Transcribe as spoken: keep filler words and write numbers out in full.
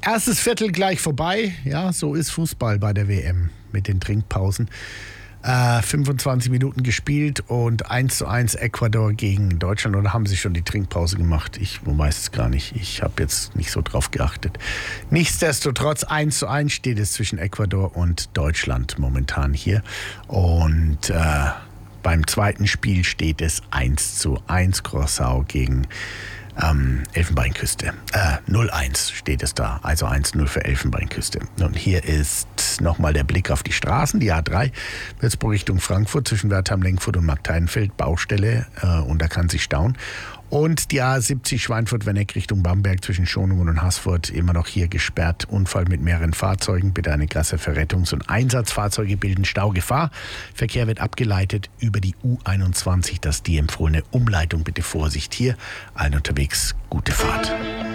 Erstes Viertel gleich vorbei. Ja, so ist Fußball bei der W M mit den Trinkpausen. Äh, fünfundzwanzig Minuten gespielt und eins zu eins Ecuador gegen Deutschland. Oder haben sie schon die Trinkpause gemacht? Ich weiß es gar nicht. Ich habe jetzt nicht so drauf geachtet. Nichtsdestotrotz eins zu eins steht es zwischen Ecuador und Deutschland momentan hier. Und äh, beim zweiten Spiel steht es eins zu eins Curaçao gegen Ähm, Elfenbeinküste. Äh, null eins steht es da, also eins null für Elfenbeinküste. Und hier ist nochmal der Blick auf die Straßen. Die A drei, Würzburg Richtung Frankfurt zwischen Wertheim, Lenkfurt und Markteidenfeld, Baustelle äh, und da kann sich stauen. Und die A siebzig Schweinfurt-Wenneck Richtung Bamberg zwischen Schonungen und Haßfurt immer noch hier gesperrt. Unfall mit mehreren Fahrzeugen. Bitte eine Klasse für Rettungs- und Einsatzfahrzeuge bilden Staugefahr. Verkehr wird abgeleitet über die U einundzwanzig. Das ist die empfohlene Umleitung. Bitte Vorsicht hier. Allen unterwegs, gute Fahrt.